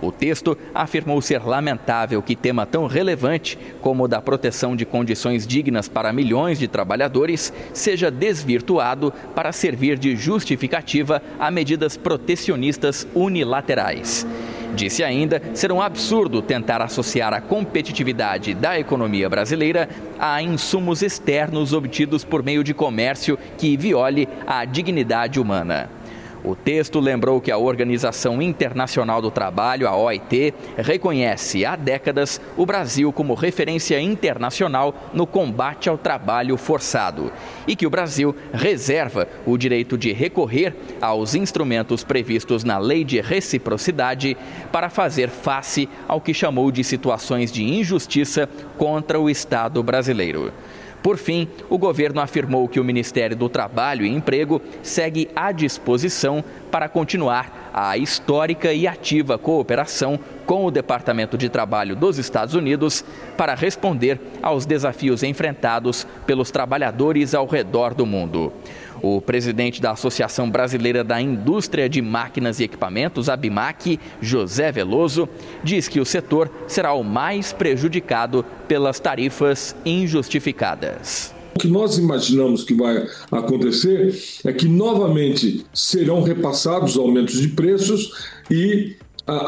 O texto afirmou ser lamentável que tema tão relevante como o da proteção de condições dignas para milhões de trabalhadores seja desvirtuado para servir de justificativa a medidas protecionistas unilaterais. Disse ainda ser um absurdo tentar associar a competitividade da economia brasileira a insumos externos obtidos por meio de comércio que viole a dignidade humana. O texto lembrou que a Organização Internacional do Trabalho, a OIT, reconhece há décadas o Brasil como referência internacional no combate ao trabalho forçado e que o Brasil reserva o direito de recorrer aos instrumentos previstos na Lei de Reciprocidade para fazer face ao que chamou de situações de injustiça contra o Estado brasileiro. Por fim, o governo afirmou que o Ministério do Trabalho e Emprego segue à disposição para continuar a histórica e ativa cooperação com o Departamento de Trabalho dos Estados Unidos para responder aos desafios enfrentados pelos trabalhadores ao redor do mundo. O presidente da Associação Brasileira da Indústria de Máquinas e Equipamentos, ABIMAQ, José Veloso, diz que o setor será o mais prejudicado pelas tarifas injustificadas. O que nós imaginamos que vai acontecer é que novamente serão repassados aumentos de preços e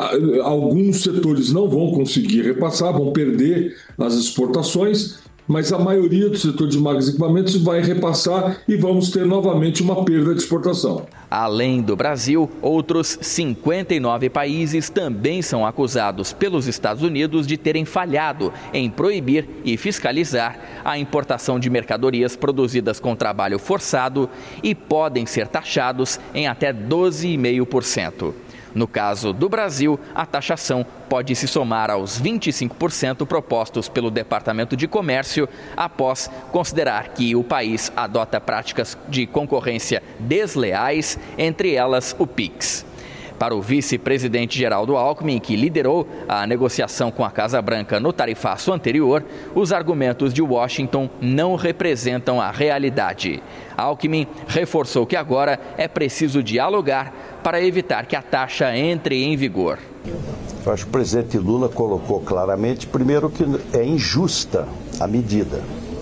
alguns setores não vão conseguir repassar, vão perder as exportações, mas a maioria do setor de máquinas e equipamentos vai repassar e vamos ter novamente uma perda de exportação. Além do Brasil, outros 59 países também são acusados pelos Estados Unidos de terem falhado em proibir e fiscalizar a importação de mercadorias produzidas com trabalho forçado e podem ser taxados em até 12,5%. No caso do Brasil, a taxação pode se somar aos 25% propostos pelo Departamento de Comércio após considerar que o país adota práticas de concorrência desleais, entre elas o PIX. Para o vice-presidente Geraldo Alckmin, que liderou a negociação com a Casa Branca no tarifaço anterior, os argumentos de Washington não representam a realidade. Alckmin reforçou que agora é preciso dialogar para evitar que a taxa entre em vigor. Eu acho que o presidente Lula colocou claramente, primeiro, que é injusta a medida.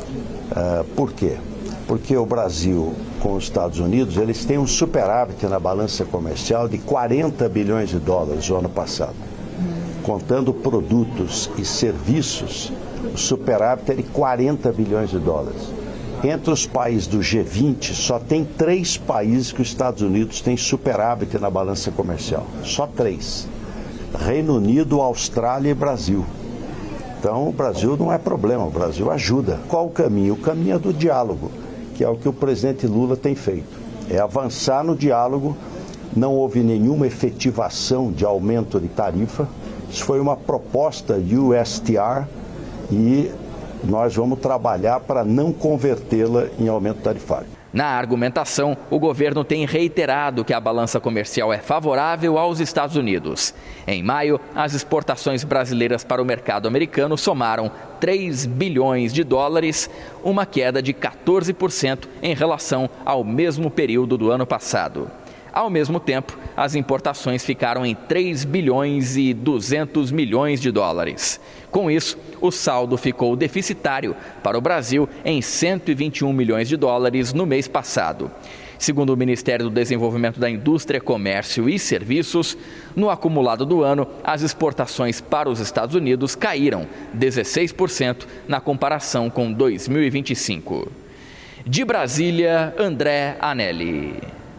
Por quê? Porque o Brasil com os Estados Unidos, eles têm um superávit na balança comercial de 40 bilhões de dólares no ano passado. Contando produtos e serviços, o superávit é de 40 bilhões de dólares. Entre os países do G20, só tem 3 países que os Estados Unidos têm superávit na balança comercial. Só 3. Reino Unido, Austrália e Brasil. Então, o Brasil não é problema, o Brasil ajuda. Qual o caminho? O caminho é do diálogo, que é o que o presidente Lula tem feito. É avançar no diálogo, não houve nenhuma efetivação de aumento de tarifa. Isso foi uma proposta de USTR e nós vamos trabalhar para não convertê-la em aumento tarifário. Na argumentação, o governo tem reiterado que a balança comercial é favorável aos Estados Unidos. Em maio, as exportações brasileiras para o mercado americano somaram 3 bilhões de dólares, uma queda de 14% em relação ao mesmo período do ano passado. Ao mesmo tempo, as importações ficaram em 3 bilhões e 200 milhões de dólares. Com isso, o saldo ficou deficitário para o Brasil em 121 milhões de dólares no mês passado. Segundo o Ministério do Desenvolvimento da Indústria, Comércio e Serviços, no acumulado do ano, as exportações para os Estados Unidos caíram 16% na comparação com 2025. De Brasília, André Anelli.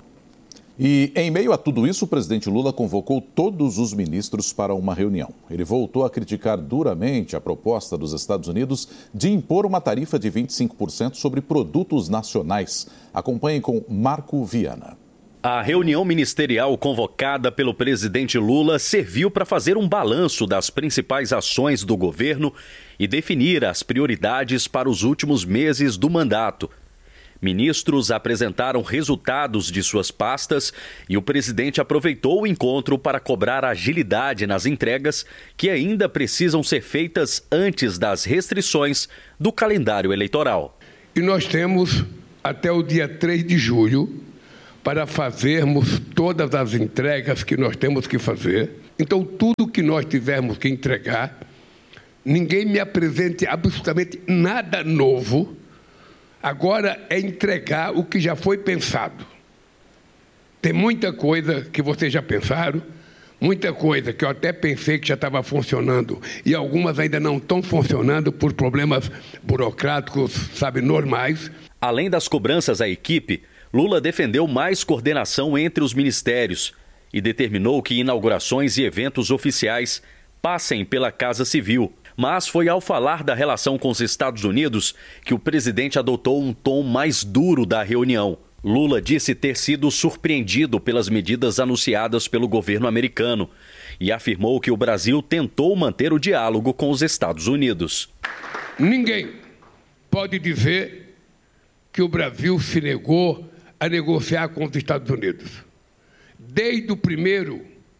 E, em meio a tudo isso, o presidente Lula convocou todos os ministros para uma reunião. Ele voltou a criticar duramente a proposta dos Estados Unidos de impor uma tarifa de 25% sobre produtos nacionais. Acompanhem com Marco Viana. A reunião ministerial convocada pelo presidente Lula serviu para fazer um balanço das principais ações do governo e definir as prioridades para os últimos meses do mandato. Ministros apresentaram resultados de suas pastas e o presidente aproveitou o encontro para cobrar agilidade nas entregas que ainda precisam ser feitas antes das restrições do calendário eleitoral. E nós temos até o dia 3 de julho para fazermos todas as entregas que nós temos que fazer Então, tudo que nós tivermos que entregar, ninguém me apresente absolutamente nada novo. Agora é entregar o que já foi pensado. Tem muita coisa que vocês já pensaram, muita coisa que eu até pensei que já estava funcionando e algumas ainda não estão funcionando por problemas burocráticos, normais. Além das cobranças à equipe, Lula defendeu mais coordenação entre os ministérios e determinou que inaugurações e eventos oficiais passem pela Casa Civil. Mas foi ao falar da relação com os Estados Unidos que o presidente adotou um tom mais duro da reunião. Lula disse ter sido surpreendido pelas medidas anunciadas pelo governo americano e afirmou que o Brasil tentou manter o diálogo com os Estados Unidos. Ninguém pode dizer que o Brasil se negou a negociar com os Estados Unidos. Desde o primeiro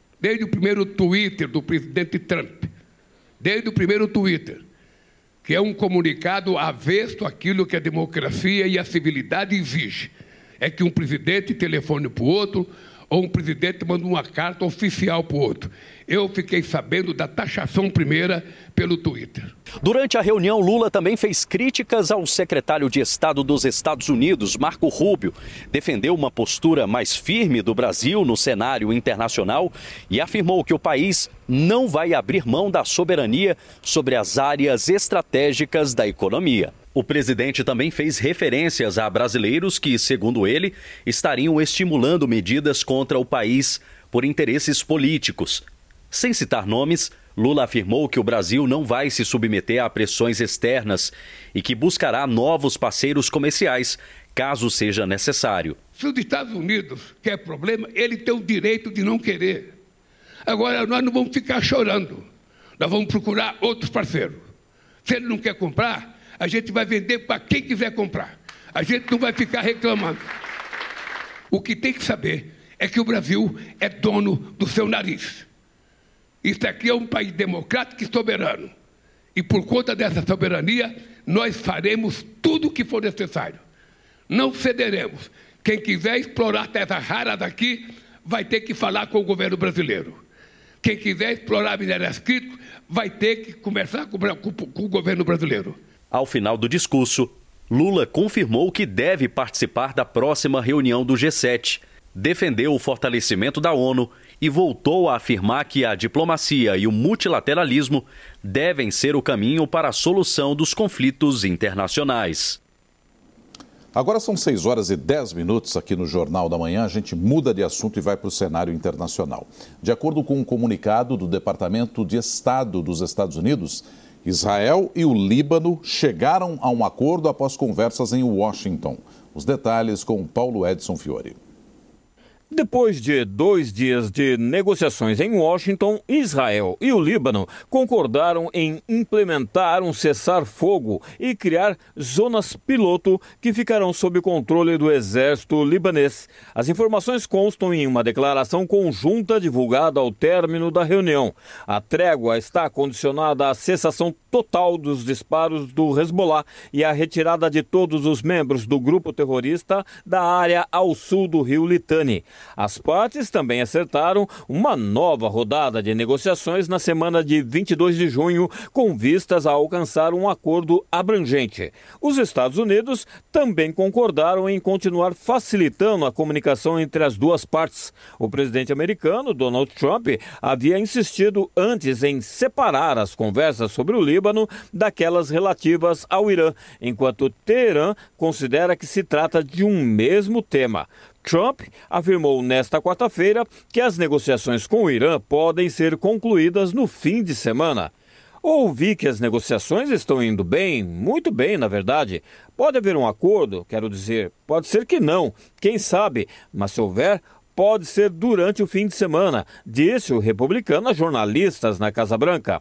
Twitter do presidente Trump, desde o primeiro Twitter, que é um comunicado avesso àquilo que a democracia e a civilidade exigem. É que um presidente telefone para o outro ou um presidente manda uma carta oficial para o outro. Eu fiquei sabendo da taxação primeira pelo Twitter. Durante a reunião, Lula também fez críticas ao secretário de Estado dos Estados Unidos, Marco Rubio. Defendeu uma postura mais firme do Brasil no cenário internacional e afirmou que o país não vai abrir mão da soberania sobre as áreas estratégicas da economia. O presidente também fez referências a brasileiros que, segundo ele, estariam estimulando medidas contra o país por interesses políticos. Sem citar nomes, Lula afirmou que o Brasil não vai se submeter a pressões externas e que buscará novos parceiros comerciais, caso seja necessário. Se os Estados Unidos quer problema, ele tem o direito de não querer. Agora, nós não vamos ficar chorando. Nós vamos procurar outros parceiros. Se ele não quer comprar, a gente vai vender para quem quiser comprar. A gente não vai ficar reclamando. O que tem que saber é que o Brasil é dono do seu nariz. Isso aqui é um país democrático e soberano. E por conta dessa soberania, nós faremos tudo o que for necessário. Não cederemos. Quem quiser explorar a terra rara daqui, vai ter que falar com o governo brasileiro. Quem quiser explorar minérios críticos, vai ter que conversar com o governo brasileiro. Ao final do discurso, Lula confirmou que deve participar da próxima reunião do G7, defendeu o fortalecimento da ONU e voltou a afirmar que a diplomacia e o multilateralismo devem ser o caminho para a solução dos conflitos internacionais. Agora são 6h10 aqui no Jornal da Manhã. A gente muda de assunto e vai para o cenário internacional. De acordo com um comunicado do Departamento de Estado dos Estados Unidos, Israel e o Líbano chegaram a um acordo após conversas em Washington. Os detalhes com Paulo Edson Fiore. Depois de 2 dias de negociações em Washington, Israel e o Líbano concordaram em implementar um cessar-fogo e criar zonas piloto que ficarão sob controle do exército libanês. As informações constam em uma declaração conjunta divulgada ao término da reunião. A trégua está condicionada à cessação total dos disparos do Hezbollah e à retirada de todos os membros do grupo terrorista da área ao sul do rio Litani. As partes também acertaram uma nova rodada de negociações na semana de 22 de junho, com vistas a alcançar um acordo abrangente. Os Estados Unidos também concordaram em continuar facilitando a comunicação entre as duas partes. O presidente americano, Donald Trump, havia insistido antes em separar as conversas sobre o Líbano daquelas relativas ao Irã, enquanto Teherã considera que se trata de um mesmo tema. Trump afirmou nesta quarta-feira que as negociações com o Irã podem ser concluídas no fim de semana. Ouvi que as negociações estão indo bem, muito bem, na verdade. Pode haver um acordo, quero dizer, pode ser que não, quem sabe, mas se houver, pode ser durante o fim de semana, disse o republicano a jornalistas na Casa Branca.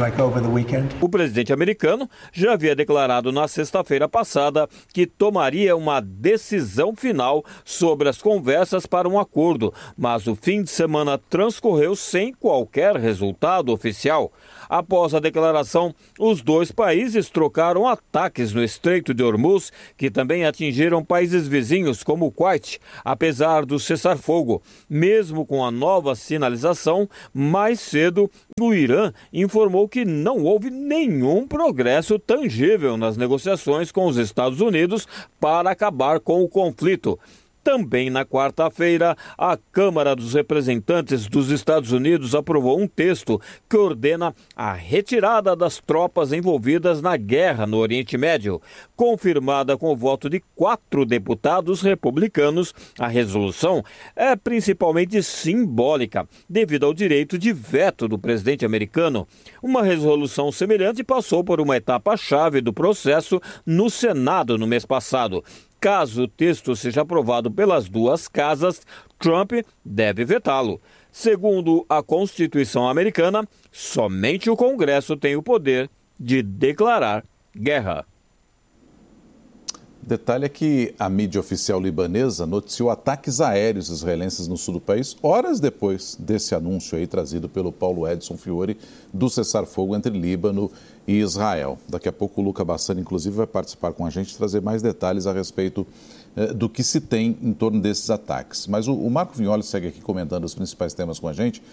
O presidente americano já havia declarado na sexta-feira passada que tomaria uma decisão final sobre as conversas para um acordo, mas o fim de semana transcorreu sem qualquer resultado oficial. Após a declaração, os dois países trocaram ataques no Estreito de Hormuz, que também atingiram países vizinhos como o Kuwait, apesar do cessar-fogo cessar-fogo. Mesmo com a nova sinalização, mais cedo, o Irã informou que não houve nenhum progresso tangível nas negociações com os Estados Unidos para acabar com o conflito. Também na quarta-feira, a Câmara dos Representantes dos Estados Unidos aprovou um texto que ordena a retirada das tropas envolvidas na guerra no Oriente Médio. Confirmada com o voto de 4 deputados republicanos, a resolução é principalmente simbólica, devido ao direito de veto do presidente americano. Uma resolução semelhante passou por uma etapa-chave do processo no Senado no mês passado. Caso o texto seja aprovado pelas duas casas, Trump deve vetá-lo. Segundo a Constituição americana, somente o Congresso tem o poder de declarar guerra. Detalhe é que a mídia oficial libanesa noticiou ataques aéreos israelenses no sul do país, horas depois desse anúncio aí trazido pelo Paulo Edson Fiore do cessar-fogo entre Líbano e Israel. Daqui a pouco o Luca Bassani, inclusive, vai participar com a gente e trazer mais detalhes a respeito do que se tem em torno desses ataques. Mas o Marco Vignoli segue aqui comentando os principais temas com a gente.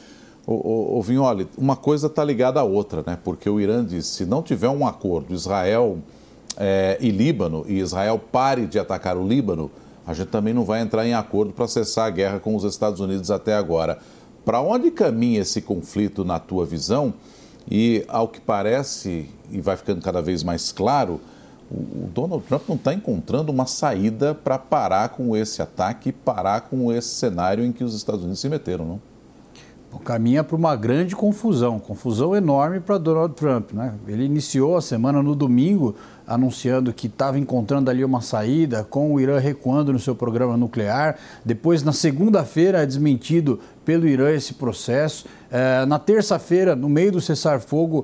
O Vignoli, uma coisa está ligada à outra, né? Porque o Irã diz, se não tiver um acordo Israel e Líbano, e Israel pare de atacar o Líbano, a gente também não vai entrar em acordo para cessar a guerra com os Estados Unidos até agora. Para onde caminha esse conflito na tua visão? E, ao que parece, e vai ficando cada vez mais claro, o Donald Trump não está encontrando uma saída para parar com esse ataque e parar com esse cenário em que os Estados Unidos se meteram, não? Caminha para uma grande confusão enorme para Donald Trump, né? Ele iniciou a semana no domingo anunciando que estava encontrando ali uma saída, com o Irã recuando no seu programa nuclear. Depois, na segunda-feira, é desmentido pelo Irã esse processo. Na terça-feira, no meio do cessar-fogo,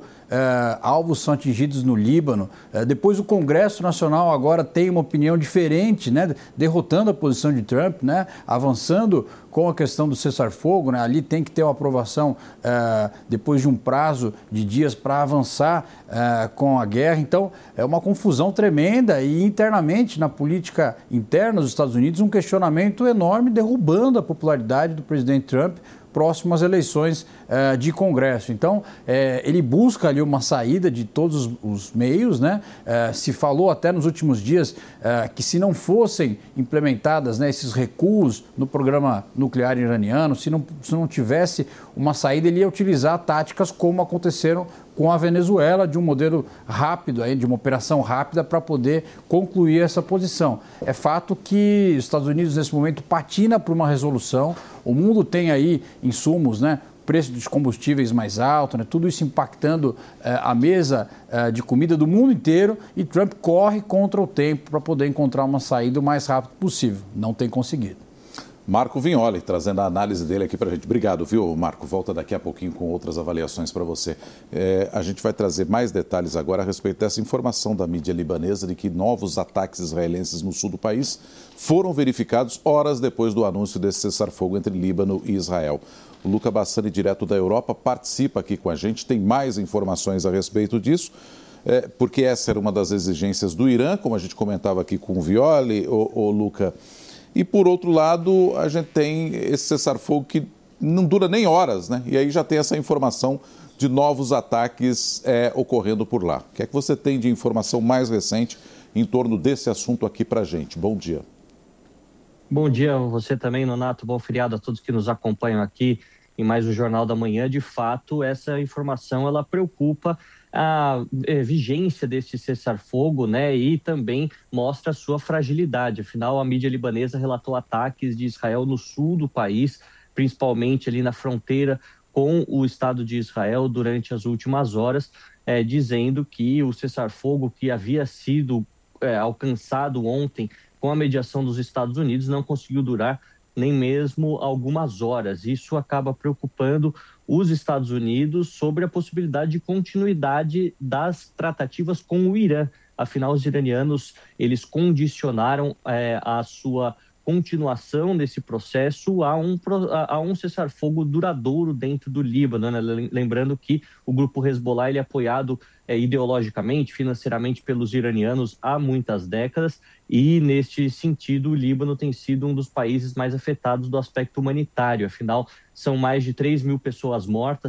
alvos são atingidos no Líbano. Depois, o Congresso Nacional agora tem uma opinião diferente, né? Derrotando a posição de Trump, né? Avançando com a questão do cessar-fogo, né? Ali tem que ter uma aprovação depois de um prazo de dias para avançar com a guerra. Então, é uma confusão tremenda e internamente, na política interna dos Estados Unidos, um questionamento enorme, derrubando a popularidade do presidente Trump próximo às eleições de Congresso. Então, ele busca ali uma saída de todos os meios, né? Se falou até nos últimos dias que se não fossem implementadas, né, esses recuos no programa nuclear iraniano, se não tivesse uma saída, ele ia utilizar táticas como aconteceram com a Venezuela, de um modelo rápido, de uma operação rápida para poder concluir essa posição. É fato que os Estados Unidos, nesse momento, patina por uma resolução. O mundo tem aí insumos, né? Preço dos combustíveis mais alto, né? Tudo isso impactando a mesa de comida do mundo inteiro, e Trump corre contra o tempo para poder encontrar uma saída o mais rápido possível. Não tem conseguido. Marco Vignoli, trazendo a análise dele aqui para a gente. Obrigado, viu, Marco? Volta daqui a pouquinho com outras avaliações para você. A gente vai trazer mais detalhes agora a respeito dessa informação da mídia libanesa de que novos ataques israelenses no sul do país foram verificados horas depois do anúncio desse cessar-fogo entre Líbano e Israel. O Luca Bassani, direto da Europa, participa aqui com a gente, tem mais informações a respeito disso, porque essa era uma das exigências do Irã, como a gente comentava aqui com o Vignoli, o Luca. E, por outro lado, a gente tem esse cessar-fogo que não dura nem horas, né? E aí já tem essa informação de novos ataques ocorrendo por lá. O que é que você tem de informação mais recente em torno desse assunto aqui para a gente? Bom dia. Bom dia a você também, Nonato. Bom feriado a todos que nos acompanham aqui em mais um Jornal da Manhã. De fato, essa informação ela preocupa a vigência deste cessar-fogo, né, e também mostra a sua fragilidade. Afinal, a mídia libanesa relatou ataques de Israel no sul do país, principalmente ali na fronteira com o Estado de Israel durante as últimas horas, dizendo que o cessar-fogo que havia sido alcançado ontem com a mediação dos Estados Unidos não conseguiu durar nem mesmo algumas horas. Isso acaba preocupando os Estados Unidos sobre a possibilidade de continuidade das tratativas com o Irã. Afinal, os iranianos, eles condicionaram a sua continuação desse processo a um cessar-fogo duradouro dentro do Líbano, né? Lembrando que o grupo Hezbollah ele é apoiado ideologicamente, financeiramente pelos iranianos há muitas décadas, e neste sentido o Líbano tem sido um dos países mais afetados do aspecto humanitário. Afinal, são mais de 3 mil pessoas mortas,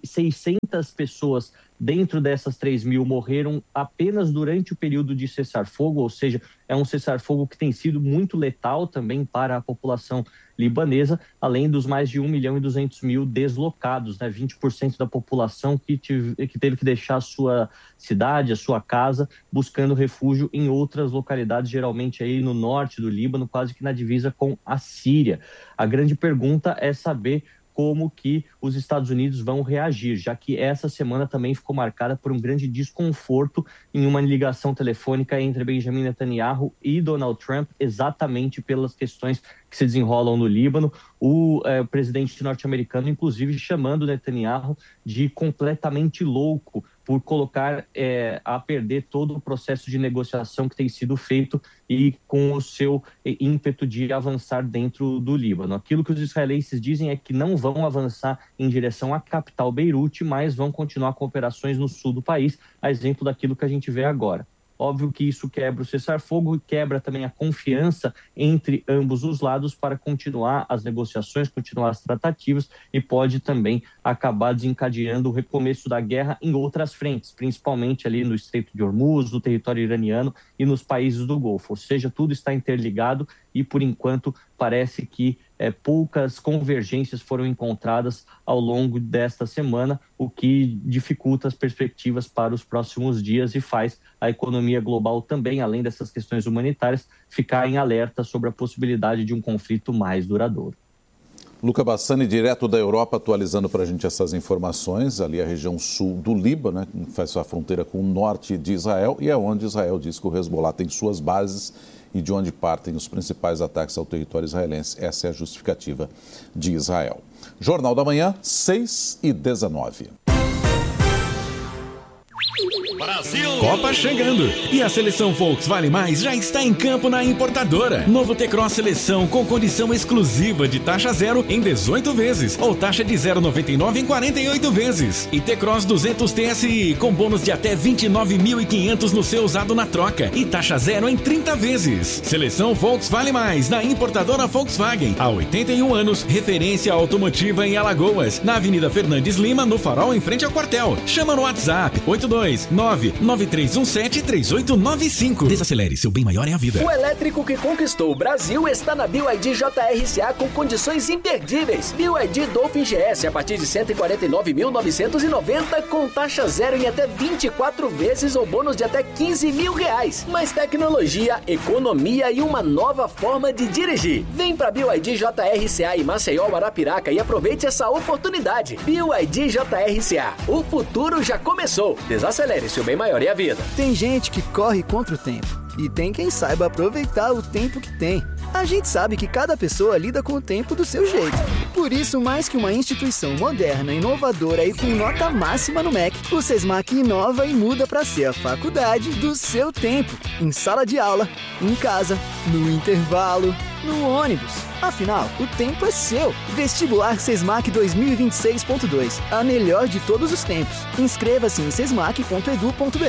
600 pessoas dentro dessas 3 mil morreram apenas durante o período de cessar-fogo, ou seja, é um cessar-fogo que tem sido muito letal também para a população libanesa, além dos mais de 1.200.000 deslocados, 20% da população que teve que deixar a sua cidade, a sua casa, buscando refúgio em outras localidades, geralmente aí no norte do Líbano, quase que na divisa com a Síria. A grande pergunta é saber como que os Estados Unidos vão reagir, já que essa semana também ficou marcada por um grande desconforto em uma ligação telefônica entre Benjamin Netanyahu e Donald Trump, exatamente pelas questões que se desenrolam no Líbano. O presidente norte-americano, inclusive, chamando Netanyahu de completamente louco por colocar a perder todo o processo de negociação que tem sido feito e com o seu ímpeto de avançar dentro do Líbano. Aquilo que os israelenses dizem é que não vão avançar em direção à capital Beirute, mas vão continuar com operações no sul do país, a exemplo daquilo que a gente vê agora. Óbvio que isso quebra o cessar-fogo e quebra também a confiança entre ambos os lados para continuar as negociações, continuar as tratativas, e pode também acabar desencadeando o recomeço da guerra em outras frentes, principalmente ali no Estreito de Hormuz, no território iraniano e nos países do Golfo. Ou seja, tudo está interligado e, por enquanto, parece que poucas convergências foram encontradas ao longo desta semana, o que dificulta as perspectivas para os próximos dias e faz a economia global também, além dessas questões humanitárias, ficar em alerta sobre a possibilidade de um conflito mais duradouro. Luca Bassani, direto da Europa, atualizando para a gente essas informações. Ali a região sul do Líbano, que faz sua fronteira com o norte de Israel, e é onde Israel diz que o Hezbollah tem suas bases e de onde partem os principais ataques ao território israelense. Essa é a justificativa de Israel. Jornal da Manhã, 6h19. Brasil! Copa chegando! E a seleção Volkswagen Mais já está em campo na importadora. Novo T-Cross Seleção com condição exclusiva de taxa zero em 18 vezes ou taxa de 0,99 em 48 vezes. E T-Cross 200 TSI com bônus de até 29.500 no seu usado na troca e taxa zero em 30 vezes. Seleção Volkswagen Mais na importadora Volkswagen. Há 81 anos, referência automotiva em Alagoas, na Avenida Fernandes Lima, no Farol, em frente ao quartel. Chama no WhatsApp 82993173895. Desacelere, seu bem maior é a vida. O elétrico que conquistou o Brasil está na BYD JRCA com condições imperdíveis. BYD Dolphin GS a partir de 149.990 com taxa zero em até 24 vezes ou bônus de até R$15.000. Mais tecnologia, economia e uma nova forma de dirigir. Vem pra BYD JRCA em Maceió, Arapiraca e aproveite essa oportunidade. BYD JRCA. O futuro já começou. Desacelere, seu bem maior é a vida. Tem gente que corre contra o tempo e tem quem saiba aproveitar o tempo que tem. A gente sabe que cada pessoa lida com o tempo do seu jeito. Por isso, mais que uma instituição moderna, inovadora e com nota máxima no MEC, o SESMAC inova e muda para ser a faculdade do seu tempo. Em sala de aula, em casa, no intervalo, no ônibus. Afinal, o tempo é seu. Vestibular SESMAC 2026.2. A melhor de todos os tempos. Inscreva-se em sesmac.edu.br.